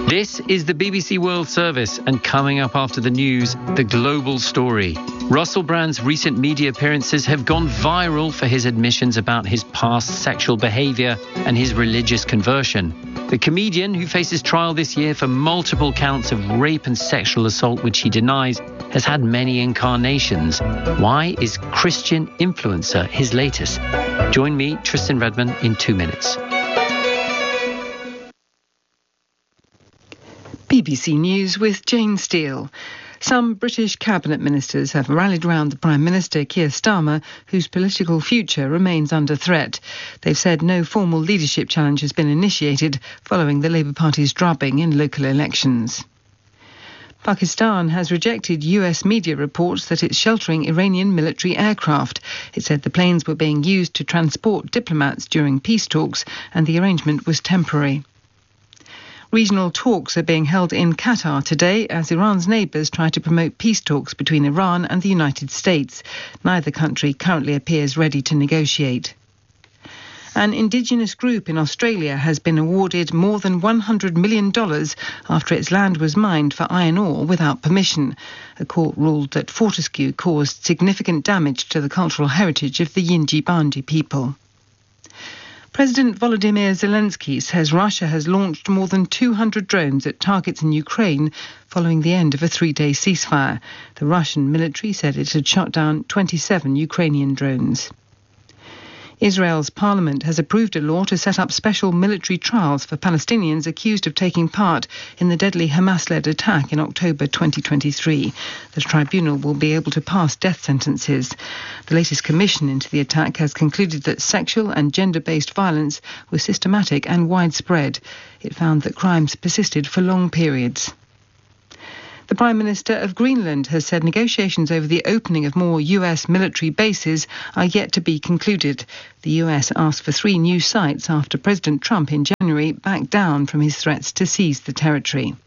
This is the BBC World Service, and coming up after the news, the global story. Russell Brand's recent media appearances have gone viral for his admissions about his past sexual behaviour and his religious conversion. The comedian, who faces trial this year for multiple counts of rape and sexual assault which he denies, has had many incarnations. Why is Christian Influencer his latest? Join me, Tristan Redman, in 2 minutes. BBC News with Jane Steele. Some British cabinet ministers have rallied round the Prime Minister, Keir Starmer, whose political future remains under threat. They've said no formal leadership challenge has been initiated following the Labour Party's drubbing in local elections. Pakistan has rejected US media reports that it's sheltering Iranian military aircraft. It said the planes were being used to transport diplomats during peace talks and the arrangement was temporary. Regional talks are being held in Qatar today as Iran's neighbours try to promote peace talks between Iran and the United States. Neither country currently appears ready to negotiate. An indigenous group in Australia has been awarded more than $100 million after its land was mined for iron ore without permission. A court ruled that Fortescue caused significant damage to the cultural heritage of the Yindjibarndi people. President Volodymyr Zelensky says Russia has launched more than 200 drones at targets in Ukraine following the end of a 3-day ceasefire. The Russian military said it had shot down 27 Ukrainian drones. Israel's parliament has approved a law to set up special military trials for Palestinians accused of taking part in the deadly Hamas-led attack in October 2023. The tribunal will be able to pass death sentences. The latest commission into the attack has concluded that sexual and gender-based violence was systematic and widespread. It found that crimes persisted for long periods. The Prime Minister of Greenland has said negotiations over the opening of more US military bases are yet to be concluded. The US asked for 3 new sites after President Trump in January backed down from his threats to seize the territory.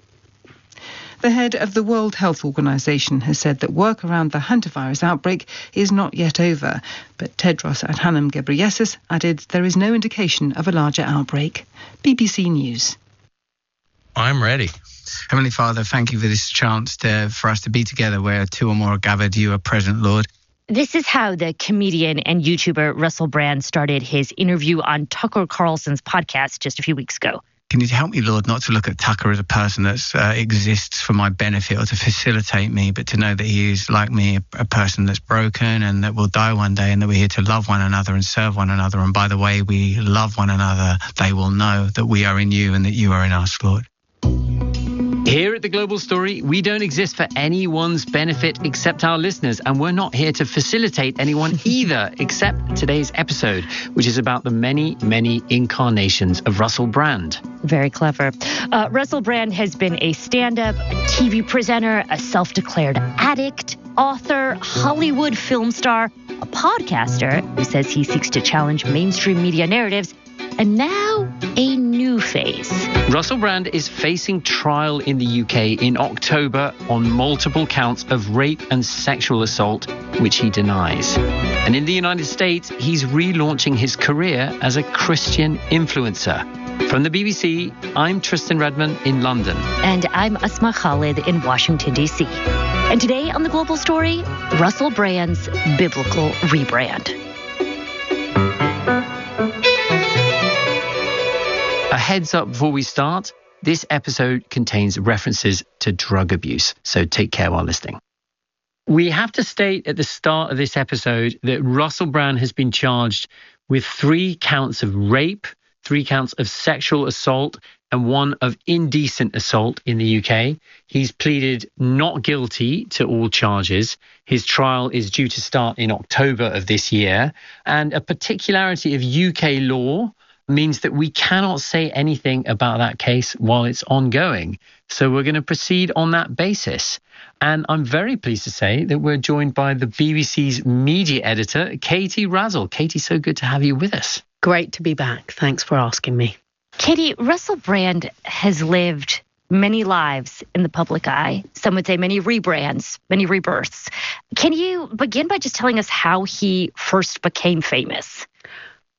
The head of the World Health Organization has said that work around the hantavirus outbreak is not yet over, but Tedros Adhanom Ghebreyesus added there is no indication of a larger outbreak. BBC News. I'm ready. Heavenly Father, thank you for this chance for us to be together where 2 or more are gathered. You are present, Lord. This is how the comedian and YouTuber Russell Brand started his interview on Tucker Carlson's podcast just a few weeks ago. Can you help me, Lord, not to look at Tucker as a person that exists for my benefit or to facilitate me, but to know that he is, like me, a person that's broken and that will die one day, and that we're here to love one another and serve one another. And by the way we love one another, they will know that we are in you and that you are in us, Lord. Here at The Global Story, we don't exist for anyone's benefit except our listeners, and we're not here to facilitate anyone either, except today's episode, which is about the many, many incarnations of Russell Brand. Very clever. Russell Brand has been a stand-up, a TV presenter, a self-declared addict, author, Hollywood film star, a podcaster who says he seeks to challenge mainstream media narratives, and now a new phase. Russell Brand is facing trial in the UK in October on multiple counts of rape and sexual assault, which he denies. And in the United States, he's relaunching his career as a Christian influencer. From the BBC, I'm Tristan Redman in London. And I'm Asma Khalid in Washington, D.C. And today on The Global Story, Russell Brand's biblical rebrand. A heads up before we start, this episode contains references to drug abuse, so take care while listening. We have to state at the start of this episode that Russell Brand has been charged with 3 counts of rape, 3 counts of sexual assault, and 1 of indecent assault in the UK. He's pleaded not guilty to all charges. His trial is due to start in October of this year, and a particularity of UK law means that we cannot say anything about that case while it's ongoing. So we're going to proceed on that basis. And I'm very pleased to say that we're joined by the BBC's media editor, Katie Razzle. Katie, so good to have you with us. Great to be back. Thanks for asking me. Katie, Russell Brand has lived many lives in the public eye. Some would say many rebrands, many rebirths. Can you begin by just telling us how he first became famous?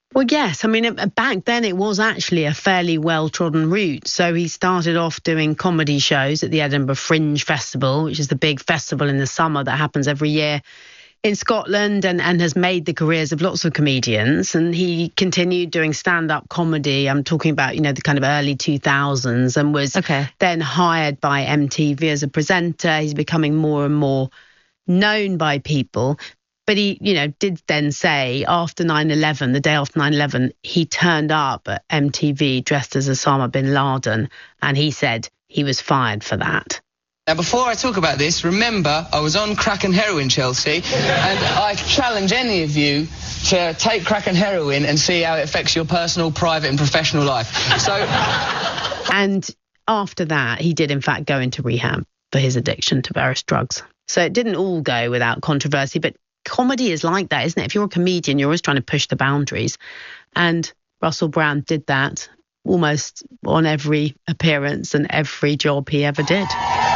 Well, yes. I mean, back then it was actually a fairly well-trodden route. So he started off doing comedy shows at the Edinburgh Fringe Festival, which is the big festival in the summer that happens every year in Scotland, and has made the careers of lots of comedians. And he continued doing stand-up comedy. I'm talking about, the kind of early 2000s, and was then hired by MTV as a presenter. He's becoming more and more known by people. But he, did then say after 9/11, the day after 9/11, he turned up at MTV dressed as Osama bin Laden, and he said he was fired for that. Now, before I talk about this, remember, I was on crack and heroin, Chelsea, and I challenge any of you to take crack and heroin and see how it affects your personal, private and professional life. And after that, he did, in fact, go into rehab for his addiction to various drugs. So it didn't all go without controversy, but comedy is like that, isn't it? If you're a comedian, you're always trying to push the boundaries. And Russell Brand did that almost on every appearance and every job he ever did.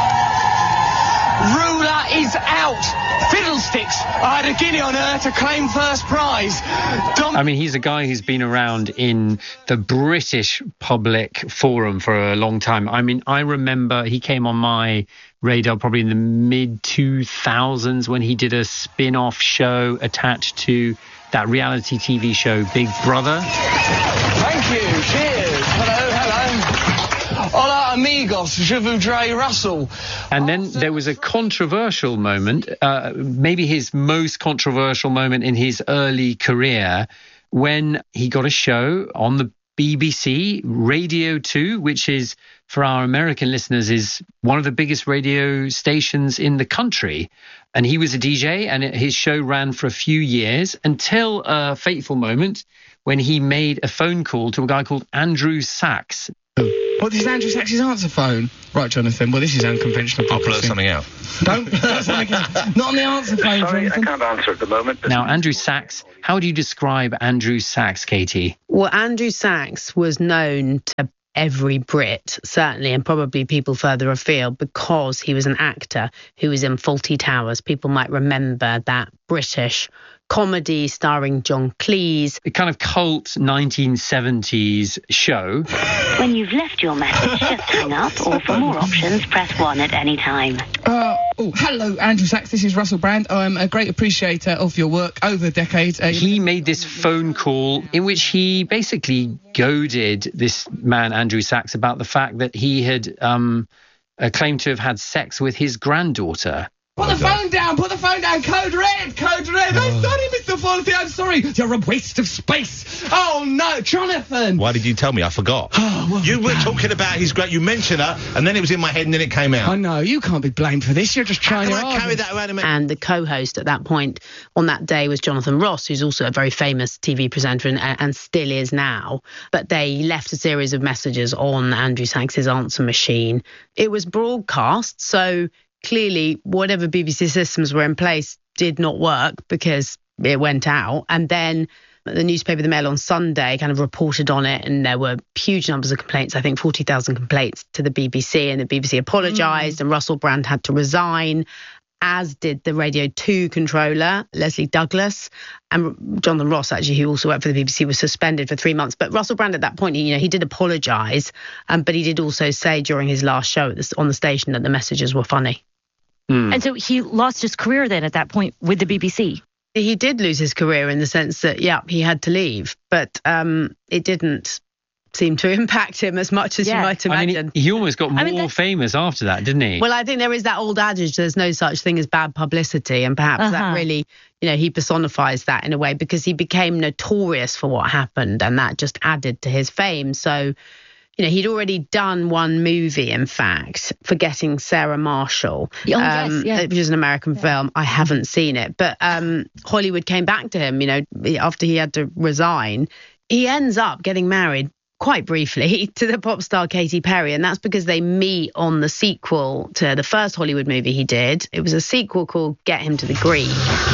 Ruler is out! Fiddlesticks! I had a guinea on her to claim first prize. He's a guy who's been around in the British public forum for a long time. I remember he came on my radar probably in the mid-2000s when he did a spin-off show attached to that reality TV show Big Brother. Thank you. Cheers. Hello. Hola, amigos. Je voudrais Russell. And then there was a controversial moment, maybe his most controversial moment in his early career, when he got a show on the BBC, Radio 2, which is, for our American listeners, is one of the biggest radio stations in the country. And he was a DJ, and his show ran for a few years until a fateful moment when he made a phone call to a guy called Andrew Sachs. What, this is Andrew Sachs' answer phone? Right, Jonathan, well, this is unconventional. I'll blur something out. Don't blur something out. Not on the answer phone, Sorry, Jonathan. I can't answer at the moment. Now, Andrew Sachs, how do you describe Andrew Sachs, Katie? Well, Andrew Sachs was known to every Brit, certainly, and probably people further afield, because he was an actor who was in Fawlty Towers. People might remember that British comedy starring John Cleese. A kind of cult 1970s show. When you've left your message, just hang up, or for more options, press 1 at any time. Hello, Andrew Sachs. This is Russell Brand. I'm a great appreciator of your work over decades. He made this phone call in which he basically goaded this man, Andrew Sachs, about the fact that he had claimed to have had sex with his granddaughter. Put the phone down! Code red! I'm sorry, Mr. Fawlty, I'm sorry. You're a waste of space. Oh, no, Jonathan. Why did you tell me? I forgot. You were talking about his great... You mentioned her, and then it was in my head, and then it came out. I know, you can't be blamed for this. You're just trying to carry that around. And the co-host at that point on that day was Jonathan Ross, who's also a very famous TV presenter and still is now. But they left a series of messages on Andrew Sachs's answer machine. It was broadcast, so... Clearly, whatever BBC systems were in place did not work because it went out. And then the newspaper The Mail on Sunday kind of reported on it, and there were huge numbers of complaints, I think 40,000 complaints to the BBC, and the BBC apologised and Russell Brand had to resign, as did the Radio 2 controller, Leslie Douglas, and Jonathan Ross, actually, who also worked for the BBC, was suspended for 3 months. But Russell Brand at that point, he did apologise, but he did also say during his last show on the station that the messages were funny. And so he lost his career then at that point with the BBC. He did lose his career in the sense that, he had to leave. But it didn't seem to impact him as much as you might imagine. He almost got more famous after that, didn't he? Well, I think there is that old adage, there's no such thing as bad publicity. And perhaps that really, he personifies that in a way, because he became notorious for what happened. And that just added to his fame. So... he'd already done one movie, in fact, Forgetting Sarah Marshall, which is an American film. I haven't seen it. But Hollywood came back to him, after he had to resign. He ends up getting married quite briefly to the pop star Katy Perry. And that's because they meet on the sequel to the first Hollywood movie he did. It was a sequel called Get Him to the Greek.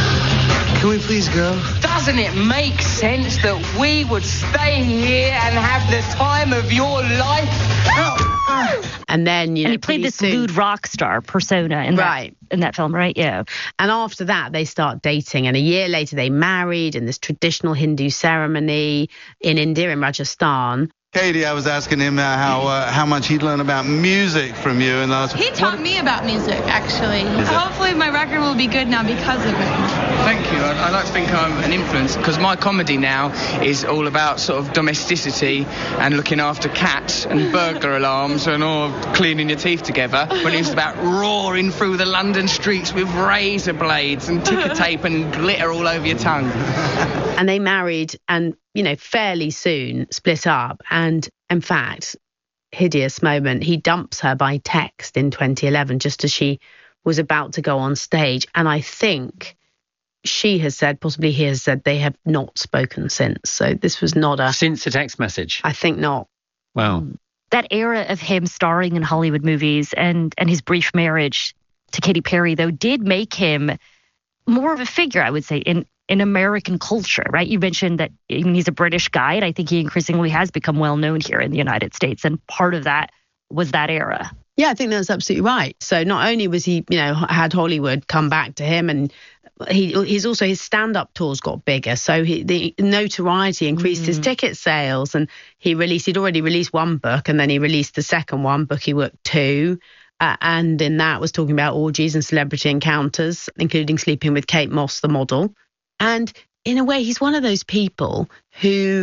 Can we please go? Doesn't it make sense that we would stay here and have the time of your life? And then, and he played this lewd rock star persona in that film, right? Yeah. And after that, they start dating. And a year later, they married in this traditional Hindu ceremony in India, in Rajasthan. Katie, I was asking him how much he'd learned about music from you. And he taught me about music, actually. Hopefully my record will be good now because of it. Thank you. I like to think I'm an influence because my comedy now is all about sort of domesticity and looking after cats and burglar alarms and all cleaning your teeth together. When it's about roaring through the London streets with razor blades and ticker tape and glitter all over your tongue. And they married and, fairly soon split up. And in fact, hideous moment, he dumps her by text in 2011 just as she was about to go on stage. And I think she has said, possibly he has said, they have not spoken since. So this was not since the text message? I think not. Wow. That era of him starring in Hollywood movies and his brief marriage to Katy Perry, though, did make him more of a figure, I would say, in American culture, right? You mentioned that he's a British guy, and I think he increasingly has become well known here in the United States. And part of that was that era. Yeah, I think that's absolutely right. So not only was he, had Hollywood come back to him, and he's also, his stand-up tours got bigger. So the notoriety increased his ticket sales, and he'd already released one book, and then he released the second one, Bookie Book 2. And in that was talking about orgies and celebrity encounters, including sleeping with Kate Moss, the model. And in a way, he's one of those people who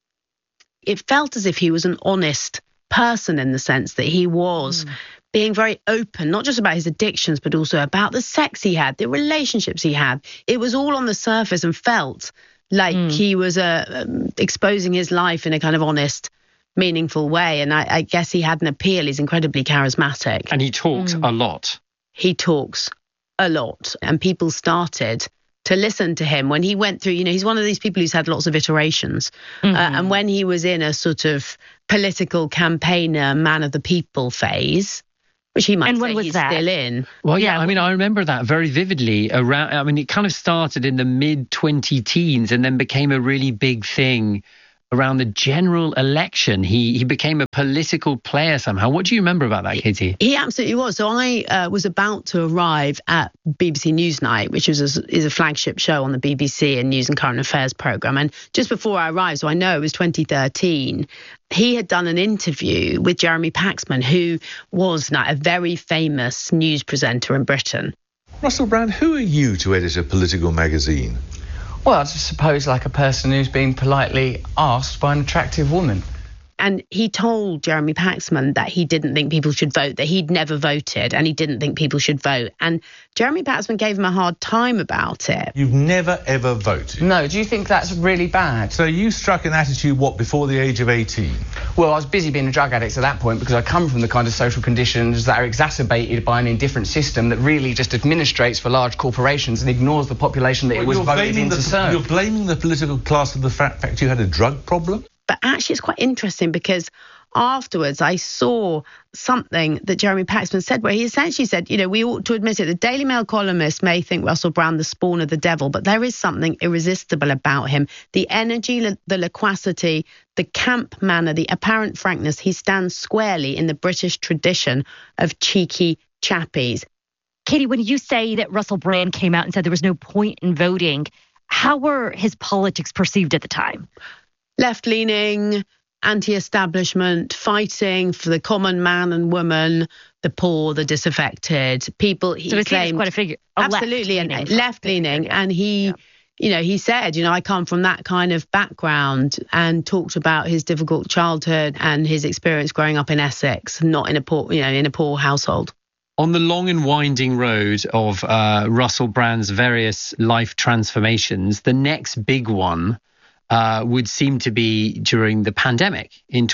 it felt as if he was an honest person in the sense that he was being very open, not just about his addictions, but also about the sex he had, the relationships he had. It was all on the surface and felt like he was exposing his life in a kind of honest, meaningful way. And I guess he had an appeal. He's incredibly charismatic. And he talks a lot. He talks a lot. And people started to listen to him when he went through, he's one of these people who's had lots of iterations. And when he was in a sort of political campaigner, man of the people phase, which he might say he's still in. Well, yeah, I remember that very vividly. It kind of started in the mid-20-teens and then became a really big thing around the general election. He became a political player somehow. What do you remember about that, Katie? He absolutely was. So I was about to arrive at BBC Newsnight, which is a flagship show on the BBC and news and current affairs programme. And just before I arrived, so I know it was 2013, he had done an interview with Jeremy Paxman, who was a very famous news presenter in Britain. Russell Brand, who are you to edit a political magazine? Well, I suppose like a person who's being politely asked by an attractive woman. And he told Jeremy Paxman that he didn't think people should vote, that he'd never voted, and he didn't think people should vote. And Jeremy Paxman gave him a hard time about it. You've never, ever voted? No, do you think that's really bad? So you struck an attitude, before the age of 18? Well, I was busy being a drug addict at that point because I come from the kind of social conditions that are exacerbated by an indifferent system that really just administrates for large corporations and ignores the population that it was voted in to serve. You're blaming the political class for the fact you had a drug problem? But actually, it's quite interesting because afterwards I saw something that Jeremy Paxman said where he essentially said, we ought to admit it. The Daily Mail columnist may think Russell Brand the spawn of the devil, but there is something irresistible about him. The energy, the loquacity, the camp manner, the apparent frankness. He stands squarely in the British tradition of cheeky chappies. Katie, when you say that Russell Brand came out and said there was no point in voting, how were his politics perceived at the time? Left-leaning, anti-establishment, fighting for the common man and woman, the poor, the disaffected people. So he's quite a figure. Absolutely, left-leaning. And he, he said, I come from that kind of background, and talked about his difficult childhood and his experience growing up in Essex, not in a poor household. On the long and winding road of Russell Brand's various life transformations, the next big one would seem to be during the pandemic in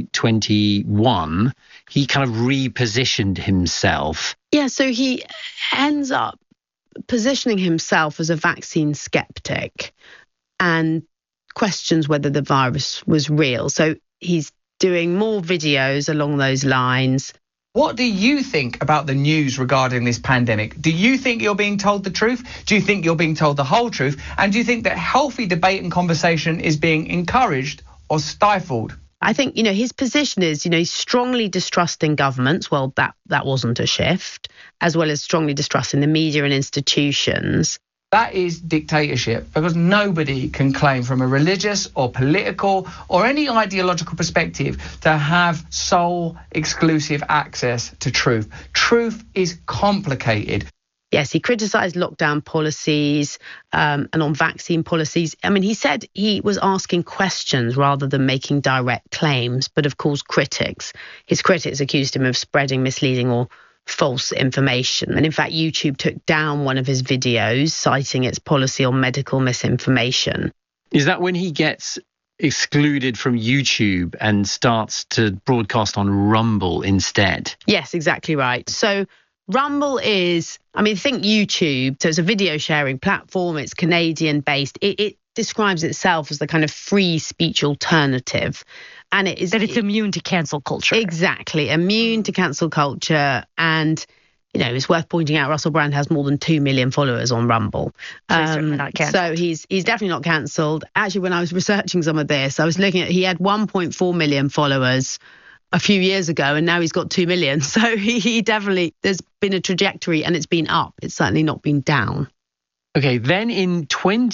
2021. He kind of repositioned himself. Yeah, so he ends up positioning himself as a vaccine skeptic and questions whether the virus was real. So he's doing more videos along those lines. What do you think about the news regarding this pandemic? Do you think you're being told the truth? Do you think you're being told the whole truth? And do you think that healthy debate and conversation is being encouraged or stifled? I think, his position is, he's strongly distrusting governments. Well, that wasn't a shift, as well as strongly distrusting the media and institutions. That is dictatorship, because nobody can claim from a religious or political or any ideological perspective to have sole exclusive access to truth. Truth is complicated. Yes, he criticised lockdown policies and on vaccine policies. I mean, he said he was asking questions rather than making direct claims. But of course, his critics accused him of spreading misleading or false information. And in fact, YouTube took down one of his videos citing its policy on medical misinformation. Is that when he gets excluded from YouTube and starts to broadcast on Rumble instead? Yes, exactly right. So Rumble is, think YouTube, so it's a video sharing platform, it's Canadian based. It describes itself as the kind of free speech alternative. And it is that it's immune to cancel culture. Exactly, immune to cancel culture. And, it's worth pointing out Russell Brand has more than 2 million followers on Rumble. So he's certainly not cancelled. So he's definitely not cancelled. Actually, when I was researching some of this, I was looking at, he had 1.4 million followers a few years ago, and now he's got 2 million. So he definitely, there's been a trajectory and it's been up. It's certainly not been down. Okay, then in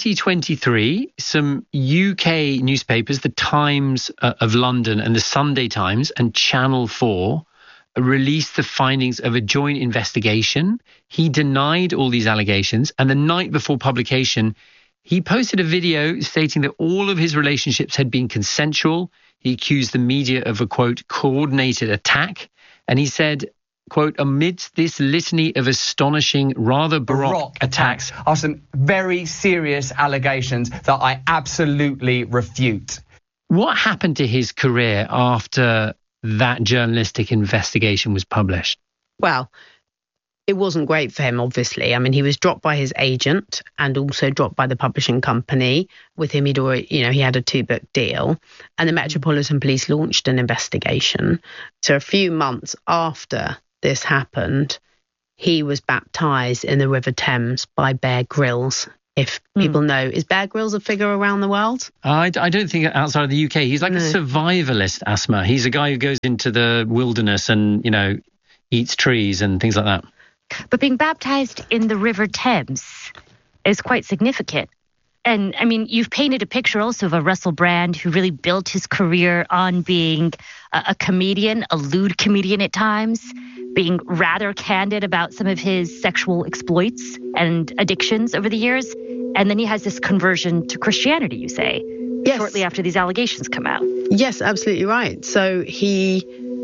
2023, some UK newspapers, the Times of London and the Sunday Times and Channel 4, released the findings of a joint investigation. He denied all these allegations, and the night before publication, he posted a video stating that all of his relationships had been consensual. He accused the media of a, quote, coordinated attack. And he said, quote, amidst this litany of astonishing, rather baroque attacks are some very serious allegations that I absolutely refute. What happened to his career after that journalistic investigation was published? Well, it wasn't great for him, obviously. He was dropped by his agent and also dropped by the publishing company. With him, he'd already, he had a 2-book deal. And the Metropolitan Police launched an investigation. So a few months after this happened, he was baptised in the River Thames by Bear Grylls. If people know, is Bear Grylls a figure around the world? I don't think outside of the UK. He's like a survivalist, Asma. He's a guy who goes into the wilderness and, eats trees and things like that. But being baptized in the River Thames is quite significant. And, you've painted a picture also of a Russell Brand who really built his career on being a comedian, a lewd comedian at times, being rather candid about some of his sexual exploits and addictions over the years. And then he has this conversion to Christianity, you say, shortly after these allegations come out. Yes, absolutely right. So he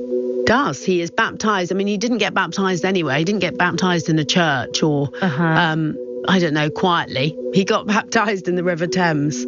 is baptized. He didn't get baptized anywhere. He didn't get baptized in a church or, I don't know, quietly. He got baptized in the River Thames.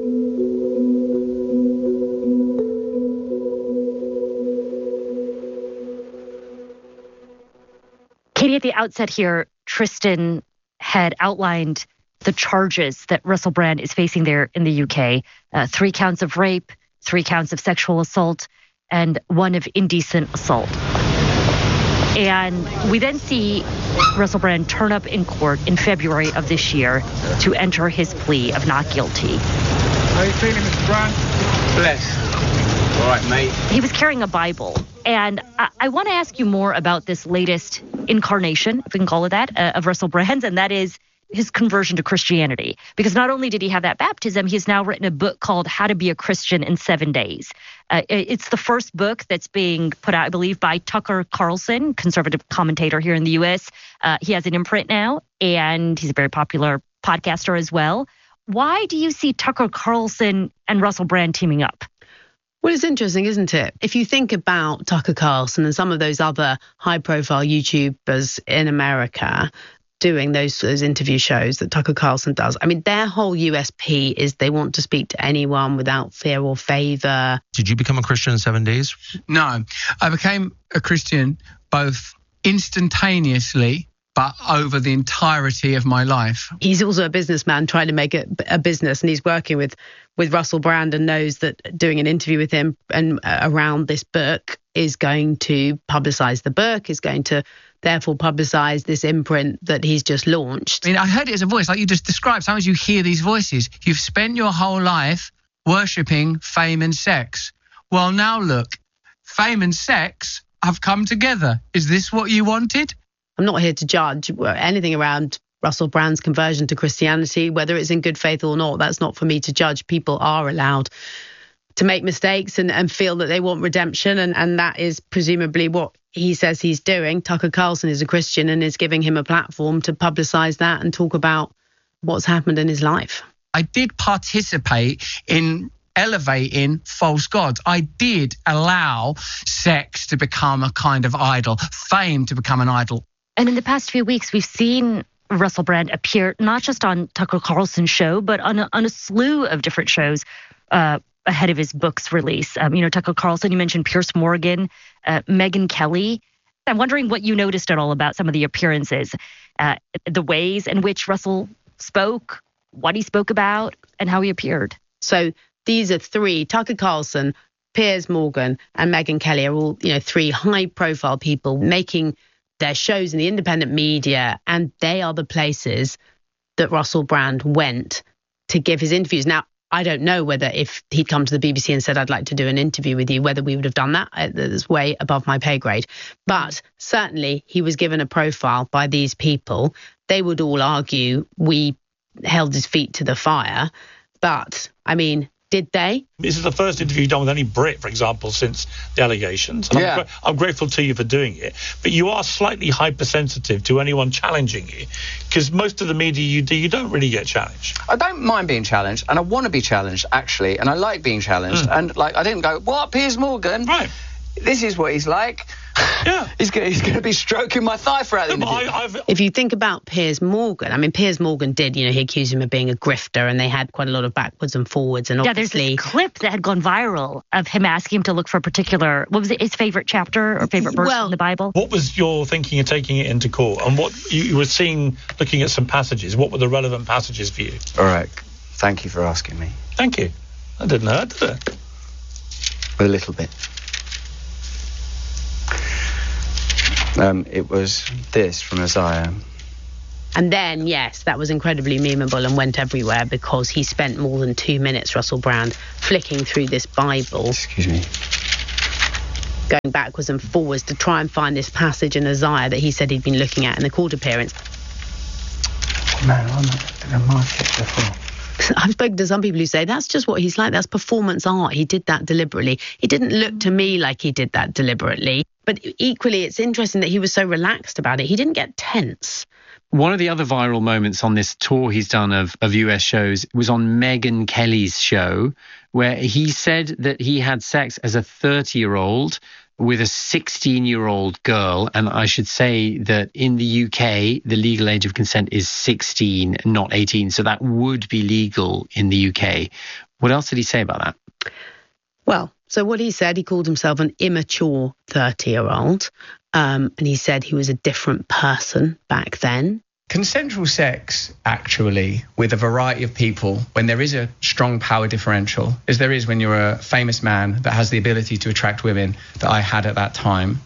Katie, at the outset here, Tristan had outlined the charges that Russell Brand is facing there in the UK. 3 counts of rape, 3 counts of sexual assault, and 1 of indecent assault. And we then see Russell Brand turn up in court in February of this year to enter his plea of not guilty. How are you feeling, Mr. Brand? Blessed. All right, mate. He was carrying a Bible. And I want to ask you more about this latest incarnation, if we can call it that, of Russell Brand, and that is his conversion to Christianity. Because not only did he have that baptism, he's now written a book called How to Be a Christian in 7 Days. It's the first book that's being put out, I believe, by Tucker Carlson, conservative commentator here in the U.S. He has an imprint now, and he's a very popular podcaster as well. Why do you see Tucker Carlson and Russell Brand teaming up? Well, it's interesting, isn't it? If you think about Tucker Carlson and some of those other high-profile YouTubers in America doing those interview shows that Tucker Carlson does, their whole USP is they want to speak to anyone without fear or favour. Did you become a Christian in 7 days? No, I became a Christian both instantaneously but over the entirety of my life. He's also a businessman trying to make it a business, and he's working with Russell Brand and knows that doing an interview with him and around this book is going to publicise the book, is going to therefore publicise this imprint that he's just launched. I heard it as a voice, like you just described. Sometimes you hear these voices. You've spent your whole life worshipping fame and sex. Well, now look, fame and sex have come together. Is this what you wanted? I'm not here to judge anything around Russell Brand's conversion to Christianity, whether it's in good faith or not. That's not for me to judge. People are allowed to make mistakes and feel that they want redemption. And that is presumably what he says he's doing. Tucker Carlson is a Christian and is giving him a platform to publicise that and talk about what's happened in his life. I did participate in elevating false gods. I did allow sex to become a kind of idol, fame to become an idol. And in the past few weeks, we've seen Russell Brand appear not just on Tucker Carlson's show, but on a slew of different shows ahead of his book's release. Tucker Carlson, you mentioned Piers Morgan, Megyn Kelly. I'm wondering what you noticed at all about some of the appearances, the ways in which Russell spoke, what he spoke about, and how he appeared. So these are three, Tucker Carlson, Piers Morgan, and Megyn Kelly are all, three high-profile people making their shows in the independent media, and they are the places that Russell Brand went to give his interviews. Now, I don't know whether if he'd come to the BBC and said, I'd like to do an interview with you, whether we would have done that. That's way above my pay grade. But certainly he was given a profile by these people. They would all argue we held his feet to the fire. But, did they? This is the first interview you've done with any Brit, for example, since the allegations. And I'm grateful to you for doing it. But you are slightly hypersensitive to anyone challenging you, because most of the media you do, you don't really get challenged. I don't mind being challenged, and I want to be challenged, actually, and I like being challenged. And, I didn't go, what, Piers Morgan? Right. This is what he's like. Yeah. He's going to be stroking my thigh throughout the interview. If you think about Piers Morgan, Piers Morgan did, he accused him of being a grifter, and they had quite a lot of backwards and forwards. And obviously, there's this clip that had gone viral of him asking him to look for a particular, what was it, his favorite chapter or favorite verse in the Bible? What was your thinking in taking it into court? And what you were seeing, looking at some passages, what were the relevant passages for you? All right. Thank you for asking me. Thank you. I didn't know that, did I? A little bit. It was this from Isaiah. And then, yes, that was incredibly memeable and went everywhere because he spent more than 2 minutes, Russell Brand, flicking through this Bible. Excuse me. Going backwards and forwards to try and find this passage in Isaiah that he said he'd been looking at in the court appearance. Man, I'm not in a market before. I've spoken to some people who say that's just what he's like. That's performance art. He did that deliberately. It didn't look to me like he did that deliberately. But equally, it's interesting that he was so relaxed about it. He didn't get tense. One of the other viral moments on this tour he's done of US shows was on Megyn Kelly's show, where he said that he had sex as a 30-year-old with a 16-year-old girl. And I should say that in the UK, the legal age of consent is 16, not 18. So that would be legal in the UK. What else did he say about that? Well, so what he said, he called himself an immature 30-year-old. And he said he was a different person back then. Consensual sex, actually, with a variety of people, when there is a strong power differential, as there is when you're a famous man that has the ability to attract women that I had at that time,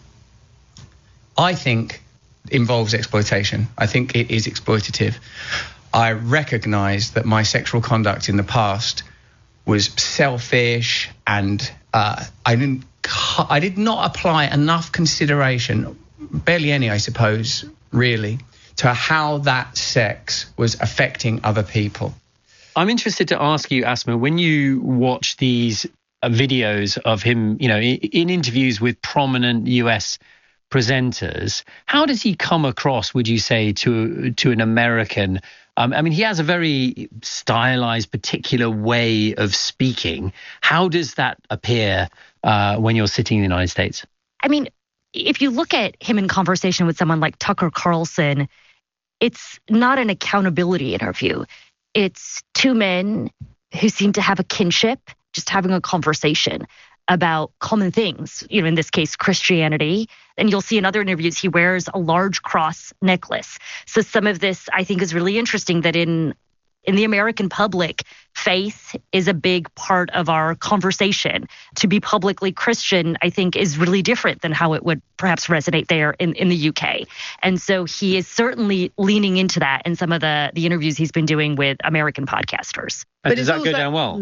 I think involves exploitation. I think it is exploitative. I recognise that my sexual conduct in the past was selfish, and I did not apply enough consideration, barely any, I suppose, really, to how that sex was affecting other people. I'm interested to ask you, Asma, when you watch these videos of him, in interviews with prominent US presenters, how does he come across, would you say, to an American? He has a very stylized, particular way of speaking. How does that appear when you're sitting in the United States? If you look at him in conversation with someone like Tucker Carlson, it's not an accountability interview. It's two men who seem to have a kinship, just having a conversation about common things, in this case, Christianity. And you'll see in other interviews, he wears a large cross necklace. So some of this, I think, is really interesting, that in the American public, faith is a big part of our conversation. To be publicly Christian, I think, is really different than how it would perhaps resonate there in the UK. And so he is certainly leaning into that in some of the interviews he's been doing with American podcasters. But does that go down well?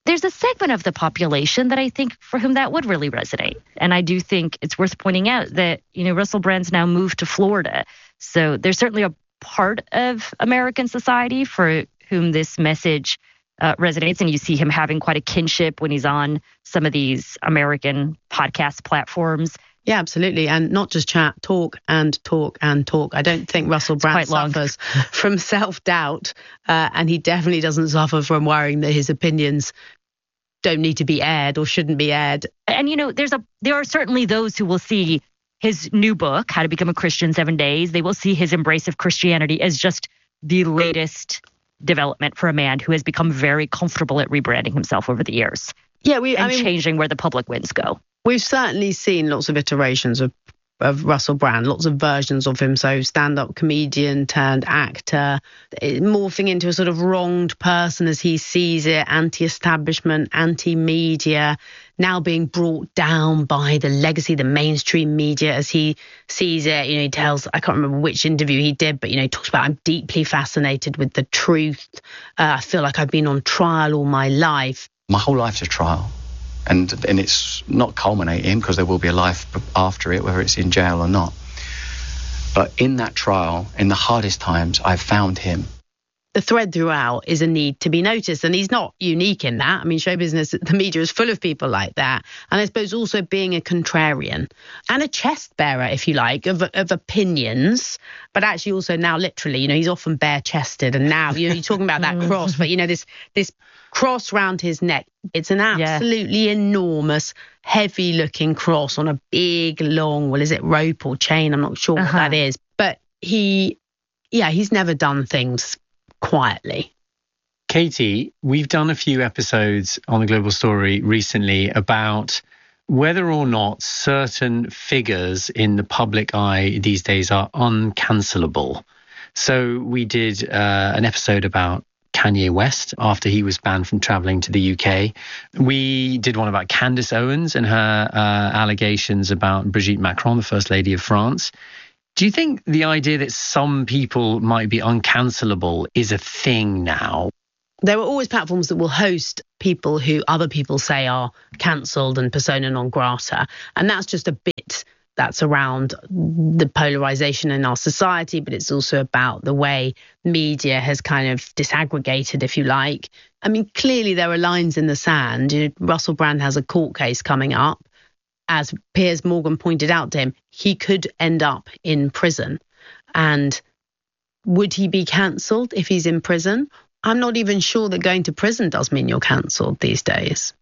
there's a segment of the population that I think for whom that would really resonate. And I do think it's worth pointing out that, Russell Brand's now moved to Florida. So there's certainly a part of American society for whom this message resonates. And you see him having quite a kinship when he's on some of these American podcast platforms. Yeah, absolutely. And not just chat, talk and talk and talk. I don't think Russell Brand suffers from self-doubt, and he definitely doesn't suffer from worrying that his opinions don't need to be aired or shouldn't be aired. And, there are certainly those who will see his new book, How to Become a Christian 7 Days. They will see his embrace of Christianity as just the latest development for a man who has become very comfortable at rebranding himself over the years. Yeah, changing where the public winds go. We've certainly seen lots of iterations of Russell Brand, lots of versions of him. So stand-up comedian turned actor, morphing into a sort of wronged person as he sees it, anti-establishment, anti-media, now being brought down by the legacy, the mainstream media as he sees it. He tells, I can't remember which interview he did, but, he talks about, I'm deeply fascinated with the truth. I feel like I've been on trial all my life. My whole life's a trial. And it's not culminating, because there will be a life after it, whether it's in jail or not. But in that trial, in the hardest times, I've found him. The thread throughout is a need to be noticed, and he's not unique in that. I mean, show business, the media is full of people like that. And I suppose also being a contrarian and a chest bearer, if you like, of opinions, but actually also now literally, he's often bare-chested, and now, you're talking about that cross, but, this cross round his neck. It's an absolutely enormous, heavy-looking cross on a big, long, is it rope or chain? I'm not sure what that is. But he's never done things quietly. Katie, we've done a few episodes on The Global Story recently about whether or not certain figures in the public eye these days are uncancelable. So we did an episode about Kanye West after he was banned from traveling to the UK. We did one about Candace Owens and her allegations about Brigitte Macron, the First Lady of France. Do you think the idea that some people might be uncancelable is a thing now? There are always platforms that will host people who other people say are cancelled and persona non grata. And that's just a bit that's around the polarization in our society, but it's also about the way media has kind of disaggregated, if you like. I mean, clearly there are lines in the sand. Russell Brand has a court case coming up. As Piers Morgan pointed out to him, he could end up in prison. And would he be cancelled if he's in prison? I'm not even sure that going to prison does mean you're cancelled these days.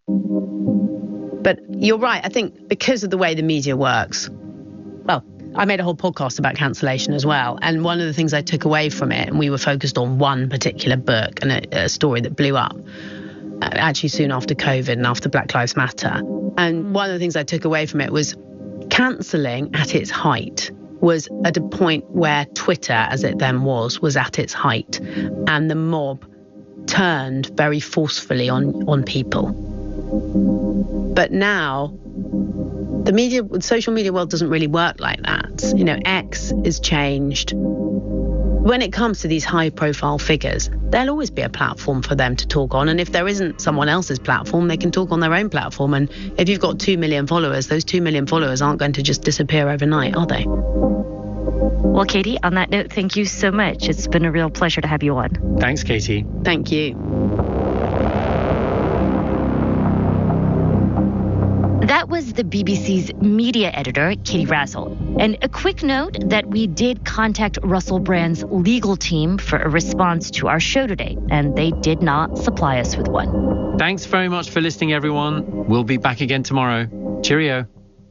But you're right. I think because of the way the media works, well, I made a whole podcast about cancellation as well. And one of the things I took away from it, and we were focused on one particular book and a story that blew up, actually soon after COVID and after Black Lives Matter. And one of the things I took away from it was cancelling at its height was at a point where Twitter, as it then was at its height. And the mob turned very forcefully on people. But now, the social media world doesn't really work like that. X is changed. When it comes to these high-profile figures, there'll always be a platform for them to talk on. And if there isn't someone else's platform, they can talk on their own platform. And if you've got 2 million followers, those 2 million followers aren't going to just disappear overnight, are they? Well, Katie, on that note, thank you so much. It's been a real pleasure to have you on. Thanks, Katie. Thank you. That was the BBC's media editor, Katie Razzle. And a quick note that we did contact Russell Brand's legal team for a response to our show today, and they did not supply us with one. Thanks very much for listening, everyone. We'll be back again tomorrow. Cheerio.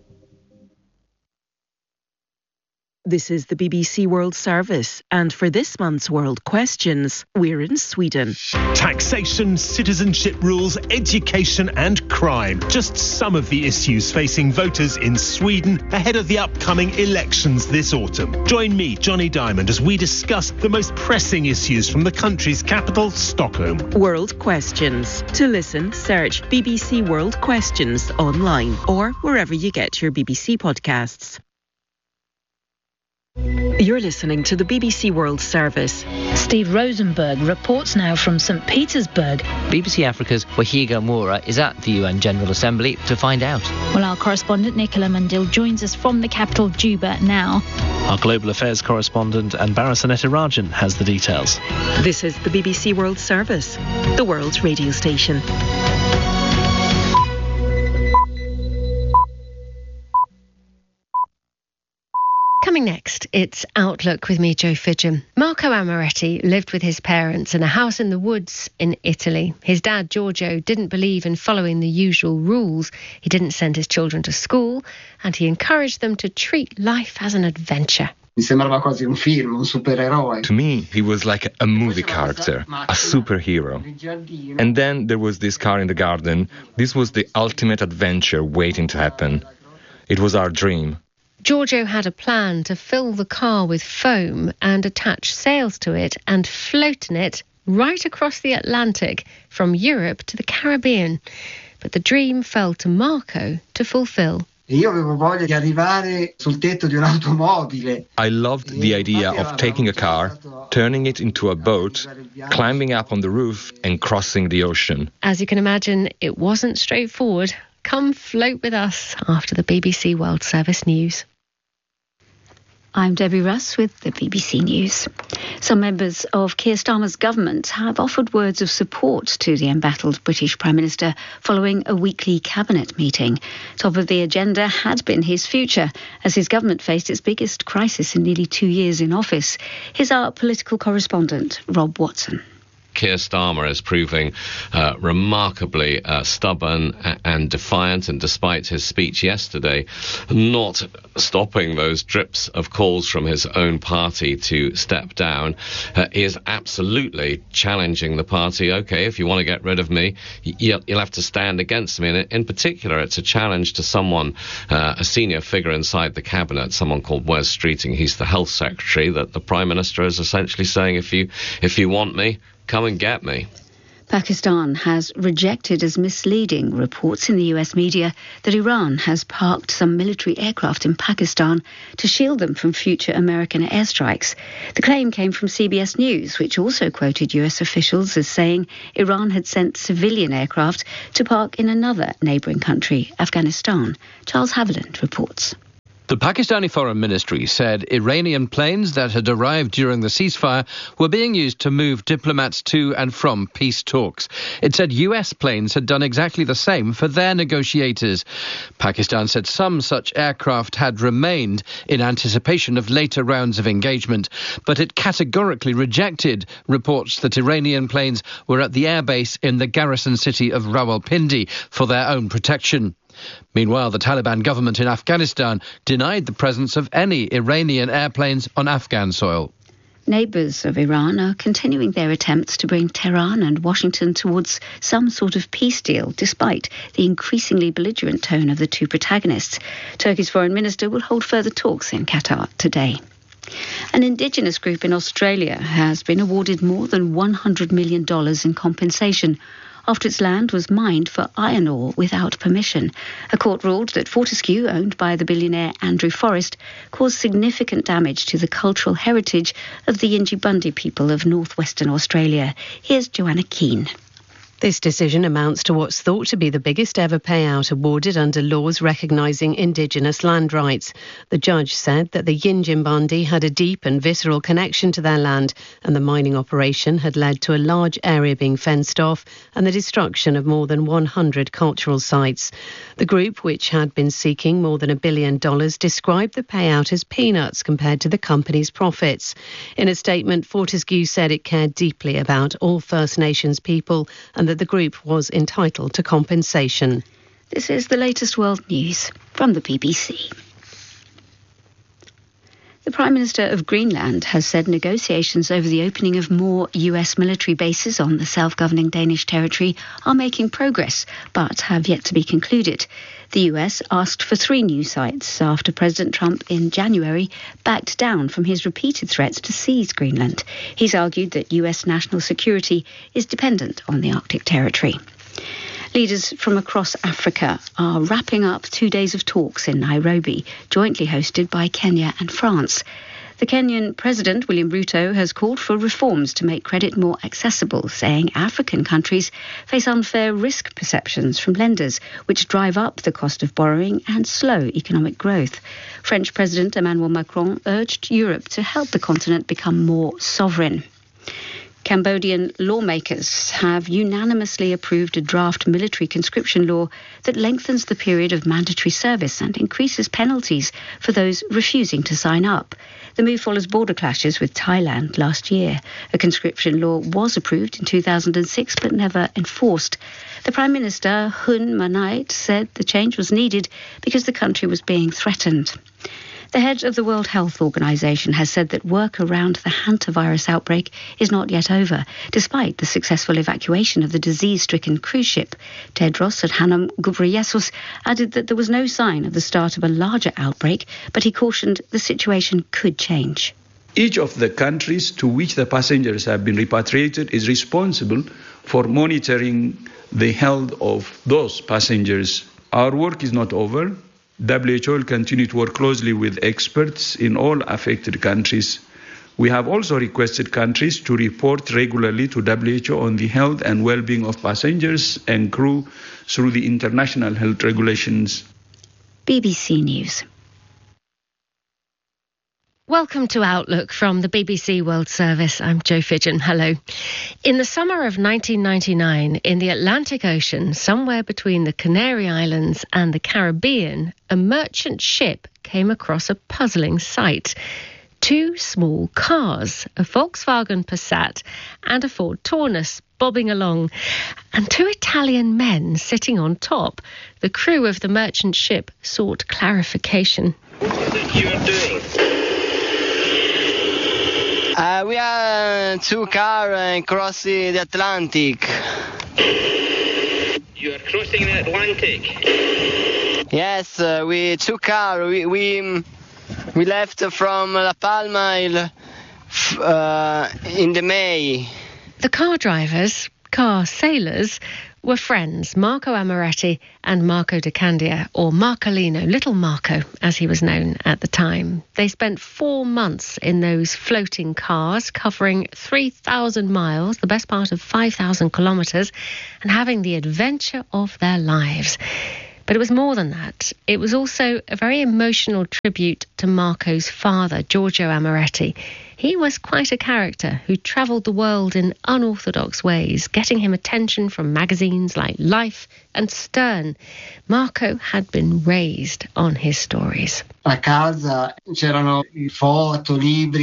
This is the BBC World Service, and for this month's World Questions, we're in Sweden. Taxation, citizenship rules, education and crime. Just some of the issues facing voters in Sweden ahead of the upcoming elections this autumn. Join me, Johnny Diamond, as we discuss the most pressing issues from the country's capital, Stockholm. World Questions. To listen, search BBC World Questions online or wherever you get your BBC podcasts. You're listening to the BBC World Service. Steve Rosenberg reports now from St. Petersburg. BBC Africa's Wahiga Moura is at the UN General Assembly to find out. Well, our correspondent Nicola Mandil joins us from the capital, Juba, now. Our global affairs correspondent Anbara Sanetirajan has the details. This is the BBC World Service, the world's radio station. Coming next, it's Outlook with me, Jo Fidgen. Marco Amaretti lived with his parents in a house in the woods in Italy. His dad, Giorgio, didn't believe in following the usual rules. He didn't send his children to school, and he encouraged them to treat life as an adventure. To me, he was like a movie character, a superhero. And then there was this car in the garden. This was the ultimate adventure waiting to happen. It was our dream. Giorgio had a plan to fill the car with foam and attach sails to it and float in it right across the Atlantic from Europe to the Caribbean. But the dream fell to Marco to fulfill. I loved the idea of taking a car, turning it into a boat, climbing up on the roof and crossing the ocean. As you can imagine, it wasn't straightforward. Come float with us after the BBC World Service News. I'm Debbie Russ with the BBC News. Some members of Keir Starmer's government have offered words of support to the embattled British Prime Minister following a weekly cabinet meeting. Top of the agenda had been his future, as his government faced its biggest crisis in nearly 2 years in office. Here's our political correspondent, Rob Watson. Keir Starmer is proving remarkably stubborn and defiant, and despite his speech yesterday, not stopping those drips of calls from his own party to step down, he is absolutely challenging the party. OK, if you want to get rid of me, you'll have to stand against me. And in particular, it's a challenge to someone, a senior figure inside the cabinet, someone called Wes Streeting. He's the health secretary, that the Prime Minister is essentially saying, if you want me, come and get me. Pakistan has rejected as misleading reports in the US media that Iran has parked some military aircraft in Pakistan to shield them from future American airstrikes. The claim came from CBS News, which also quoted US officials as saying Iran had sent civilian aircraft to park in another neighbouring country, Afghanistan. Charles Haviland reports. The Pakistani Foreign Ministry said Iranian planes that had arrived during the ceasefire were being used to move diplomats to and from peace talks. It said US planes had done exactly the same for their negotiators. Pakistan said some such aircraft had remained in anticipation of later rounds of engagement, but it categorically rejected reports that Iranian planes were at the airbase in the garrison city of Rawalpindi for their own protection. Meanwhile, the Taliban government in Afghanistan denied the presence of any Iranian airplanes on Afghan soil. Neighbours of Iran are continuing their attempts to bring Tehran and Washington towards some sort of peace deal, despite the increasingly belligerent tone of the two protagonists. Turkey's foreign minister will hold further talks in Qatar today. An indigenous group in Australia has been awarded more than $100 million in compensation after its land was mined for iron ore without permission. A court ruled that Fortescue, owned by the billionaire Andrew Forrest, caused significant damage to the cultural heritage of the Yindjibarndi people of northwestern Australia. Here's Joanna Keane. This decision amounts to what's thought to be the biggest ever payout awarded under laws recognising Indigenous land rights. The judge said that the Yindjibarndi had a deep and visceral connection to their land, and the mining operation had led to a large area being fenced off and the destruction of more than 100 cultural sites. The group, which had been seeking more than $1 billion, described the payout as peanuts compared to the company's profits. In a statement, Fortescue said it cared deeply about all First Nations people and that the group was entitled to compensation. This is the latest world news from the BBC. The Prime Minister of Greenland has said negotiations over the opening of more US military bases on the self-governing Danish territory are making progress, but have yet to be concluded. The US asked for 3 new sites after President Trump in January backed down from his repeated threats to seize Greenland. He's argued that US national security is dependent on the Arctic territory. Leaders from across Africa are wrapping up 2 days of talks in Nairobi, jointly hosted by Kenya and France. The Kenyan President, William Ruto, has called for reforms to make credit more accessible, saying African countries face unfair risk perceptions from lenders, which drive up the cost of borrowing and slow economic growth. French President Emmanuel Macron urged Europe to help the continent become more sovereign. Cambodian lawmakers have unanimously approved a draft military conscription law that lengthens the period of mandatory service and increases penalties for those refusing to sign up. The move follows border clashes with Thailand last year. A conscription law was approved in 2006 but never enforced. The Prime Minister, Hun Manet, said the change was needed because the country was being threatened. The head of the World Health Organization has said that work around the hantavirus outbreak is not yet over, despite the successful evacuation of the disease-stricken cruise ship. Tedros Adhanom Ghebreyesus added that there was no sign of the start of a larger outbreak, but he cautioned the situation could change. Each of the countries to which the passengers have been repatriated is responsible for monitoring the health of those passengers. Our work is not over. WHO will continue to work closely with experts in all affected countries. We have also requested countries to report regularly to WHO on the health and well-being of passengers and crew through the international health regulations. BBC News. Welcome to Outlook from the BBC World Service. I'm Jo Fidgen. Hello. In the summer of 1999, in the Atlantic Ocean, somewhere between the Canary Islands and the Caribbean, a merchant ship came across a puzzling sight. Two small cars, a Volkswagen Passat and a Ford Taunus, bobbing along, and two Italian men sitting on top. The crew of the merchant ship sought clarification. What is it you are doing? We are two cars crossing the Atlantic. You are crossing the Atlantic? Yes, we two cars. We left from La Palma in the May. The car drivers, car sailors, were friends, Marco Amoretti and Marco De Candia, or Marcolino, Little Marco, as he was known at the time. They spent 4 months in those floating cars, covering 3,000 miles, the best part of 5,000 kilometres, and having the adventure of their lives. But it was more than that. It was also a very emotional tribute to Marco's father, Giorgio Amoretti. He was quite a character who travelled the world in unorthodox ways, getting him attention from magazines like Life and Stern. Marco had been raised on his stories. A casa c'erano foto,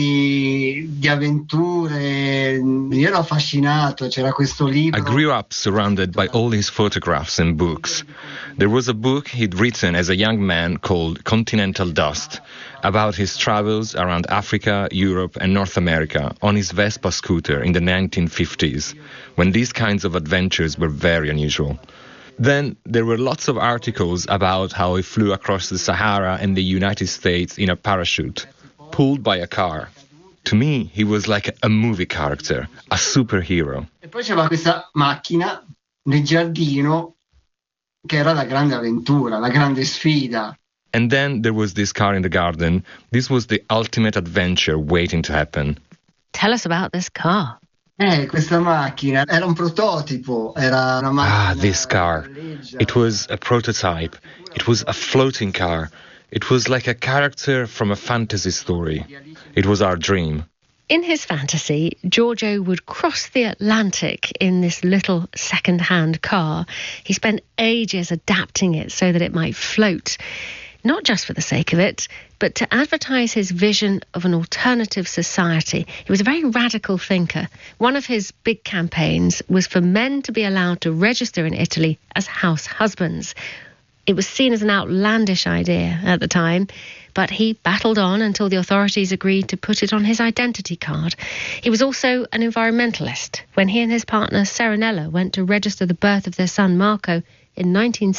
libri di avventure. Io ero affascinato, c'era questo libro. I grew up surrounded by all his photographs and books. There was a book he'd written as a young man called Continental Dust, about his travels around Africa, Europe and North America on his Vespa scooter in the 1950s, when these kinds of adventures were very unusual. Then there were lots of articles about how he flew across the Sahara and the United States in a parachute, pulled by a car. To me, he was like a movie character, a superhero. E poi c'era questa macchina nel giardino che era la grande avventura, la grande sfida. And then there was this car in the garden. This was the ultimate adventure waiting to happen. Tell us about this car. Questa macchina era un prototipo, era una macchina. This car. It was a prototype. It was a floating car. It was like a character from a fantasy story. It was our dream. In his fantasy, Giorgio would cross the Atlantic in this little second-hand car. He spent ages adapting it so that it might float. Not just for the sake of it, but to advertise his vision of an alternative society. He was a very radical thinker. One of his big campaigns was for men to be allowed to register in Italy as house husbands. It was seen as an outlandish idea at the time, but he battled on until the authorities agreed to put it on his identity card. He was also an environmentalist. When he and his partner Serenella went to register the birth of their son Marco in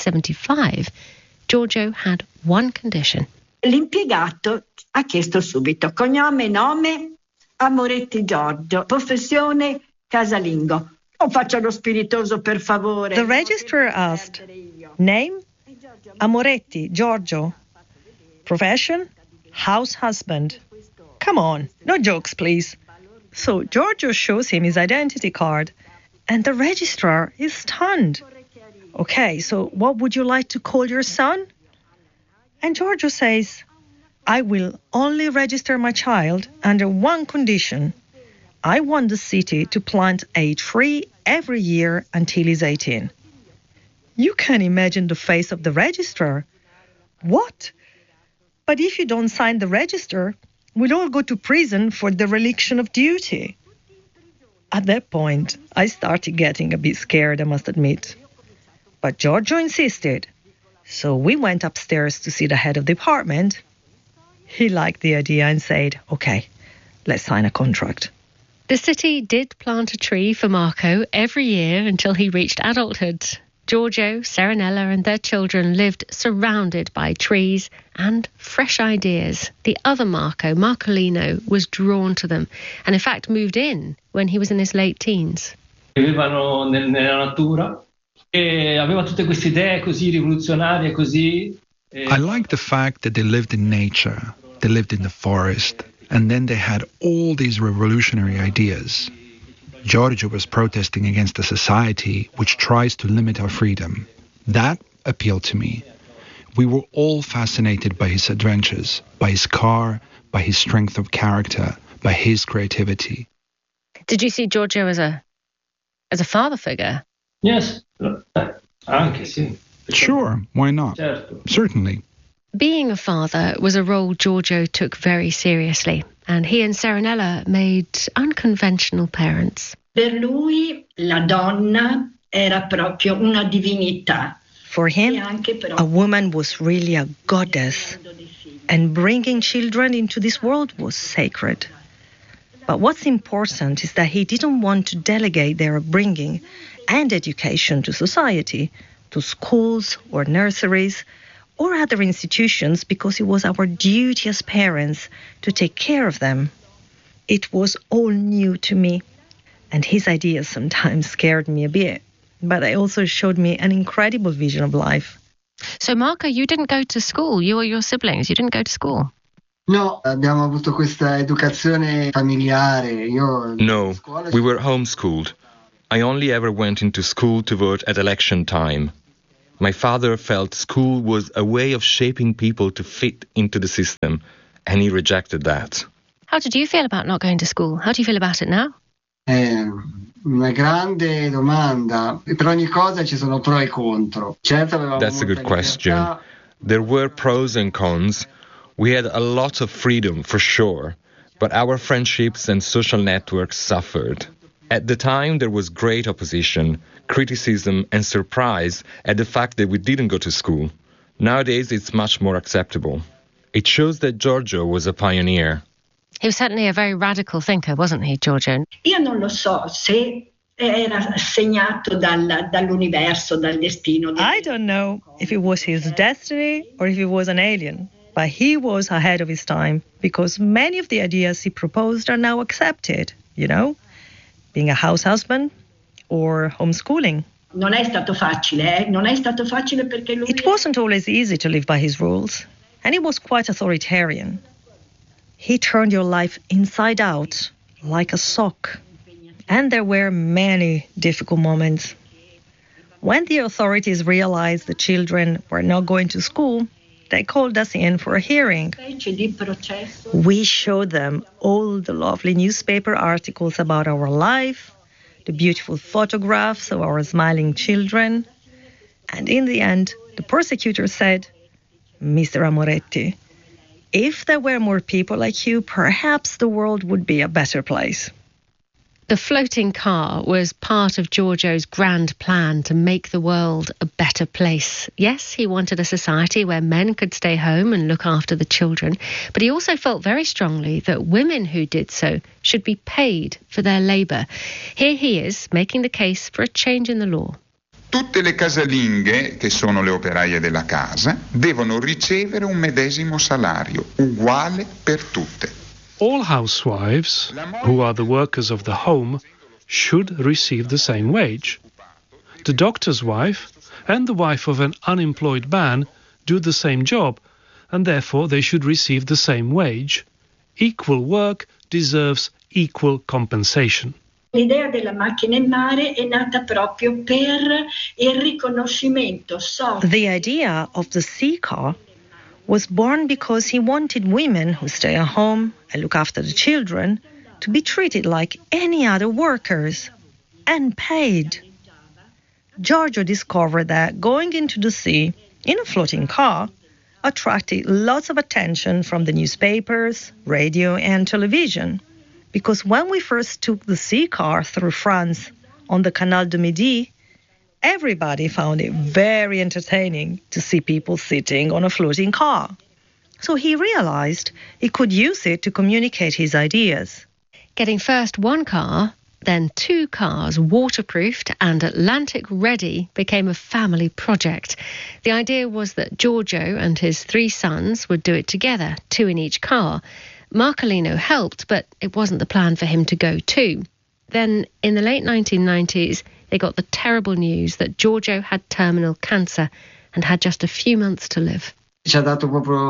1975, Giorgio had one condition. L'impiegato ha chiesto subito cognome, nome, Amoretti Giorgio, professione casalingo. Non faccia lo spiritoso per favore. The registrar asked, name, Amoretti Giorgio, profession, house husband. Come on, no jokes, please. So Giorgio shows him his identity card, and the registrar is stunned. Okay, so what would you like to call your son? And Giorgio says, I will only register my child under one condition. I want the city to plant a tree every year until he's 18. You can imagine the face of the registrar. What? But if you don't sign the register, we'll all go to prison for dereliction of duty. At that point, I started getting a bit scared, I must admit. But Giorgio insisted. So we went upstairs to see the head of the department. He liked the idea and said, okay, let's sign a contract. The city did plant a tree for Marco every year until he reached adulthood. Giorgio, Serenella and their children lived surrounded by trees and fresh ideas. The other Marco, Marcolino, was drawn to them and in fact moved in when he was in his late teens. Vivevano nella natura e aveva tutte queste idee così rivoluzionarie, così. I like the fact that they lived in nature, they lived in the forest, and then they had all these revolutionary ideas. Giorgio was protesting against a society which tries to limit our freedom. That appealed to me. We were all fascinated by his adventures, by his car, by his strength of character, by his creativity. Did you see Giorgio as a father figure? Yes, anche sì. Sure, why not? Certo. Certainly. Being a father was a role Giorgio took very seriously, and he and Serenella made unconventional parents. Per lui la donna era proprio una divinità. For him, a woman was really a goddess, and bringing children into this world was sacred. But what's important is that he didn't want to delegate their upbringing and education to society, to schools or nurseries or other institutions, because it was our duty as parents to take care of them. It was all new to me, and his ideas sometimes scared me a bit, but they also showed me an incredible vision of life. So Marco, you didn't go to school, you or your siblings, you didn't go to school? No, abbiamo avuto questa educazione familiare. No, we were homeschooled. I only ever went into school to vote at election time. My father felt school was a way of shaping people to fit into the system, and he rejected that. How did you feel about not going to school? How do you feel about it now? Una grande domanda. Per ogni cosa ci sono pro e contro. Certo, avevamo That's a good molta question. libertà. There were pros and cons. We had a lot of freedom, for sure, but our friendships and social networks suffered. At the time, there was great opposition, criticism and surprise at the fact that we didn't go to school. Nowadays, it's much more acceptable. It shows that Giorgio was a pioneer. He was certainly a very radical thinker, wasn't he, Giorgio? Io non lo so se era segnato dall'universo, dal destino. I don't know if it was his destiny or if he was an alien, but he was ahead of his time because many of the ideas he proposed are now accepted, being a house husband or homeschooling. Non è stato facile, non è stato facile perché lui... It wasn't always easy to live by his rules, and he was quite authoritarian. He turned your life inside out, like a sock. And there were many difficult moments. When the authorities realized the children were not going to school, they called us in for a hearing. We showed them all the lovely newspaper articles about our life, the beautiful photographs of our smiling children. And in the end, the prosecutor said, Mr. Amoretti, if there were more people like you, perhaps the world would be a better place. The floating car was part of Giorgio's grand plan to make the world a better place. Yes, he wanted a society where men could stay home and look after the children, but he also felt very strongly that women who did so should be paid for their labour. Here he is making the case for a change in the law. Tutte le casalinghe, che sono le operaie della casa, devono ricevere un medesimo salario, uguale per tutte. All housewives, who are the workers of the home, should receive the same wage. The doctor's wife and the wife of an unemployed man do the same job, and therefore they should receive the same wage, equal work deserves equal compensation. L'idea della macchina in mare è nata proprio per il riconoscimento. The idea of the sea car was born because he wanted women who stay at home and look after the children to be treated like any other workers and paid. Giorgio discovered that going into the sea in a floating car attracted lots of attention from the newspapers, radio and television. Because when we first took the sea car through France on the Canal du Midi, everybody found it very entertaining to see people sitting on a floating car. So he realized he could use it to communicate his ideas. Getting first one car, then two cars waterproofed and Atlantic ready became a family project. The idea was that Giorgio and his three sons would do it together, two in each car. Marcolino helped, but it wasn't the plan for him to go too. Then, in the late 1990s, they got the terrible news that Giorgio had terminal cancer and had just a few months to live. We had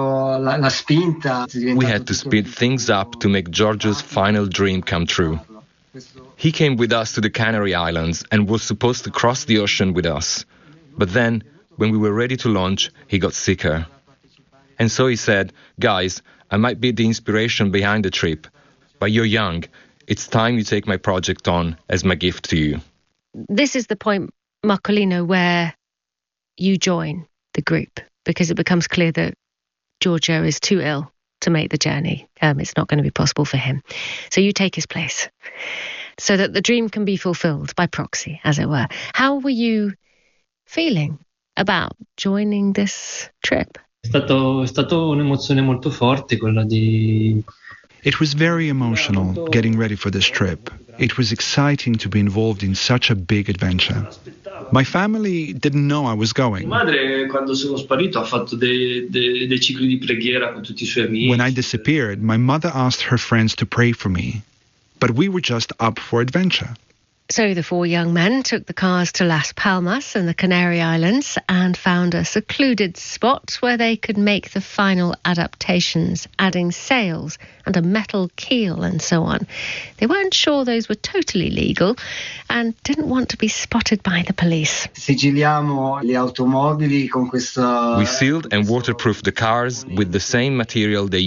to speed things up to make Giorgio's final dream come true. He came with us to the Canary Islands and was supposed to cross the ocean with us. But then, when we were ready to launch, he got sicker. And so he said, "Guys, I might be the inspiration behind the trip, but you're young. It's time you take my project on as my gift to you." This is the point, Marcolino, where you join the group, because it becomes clear that Giorgio is too ill to make the journey. It's not going to be possible for him. So you take his place so that the dream can be fulfilled by proxy, as it were. How were you feeling about joining this trip? È stato un'emozione molto forte quella di... It was very emotional getting ready for this trip. It was exciting to be involved in such a big adventure. My family didn't know I was going. Mia madre, quando sono sparito, ha fatto dei cicli di preghiera con tutti I suoi amici. When I disappeared, my mother asked her friends to pray for me. But we were just up for adventure. So the four young men took the cars to Las Palmas and the Canary Islands and found a secluded spot where they could make the final adaptations, adding sails and a metal keel and so on. They weren't sure those were totally legal and didn't want to be spotted by the police. We sealed and waterproofed the cars with the same material they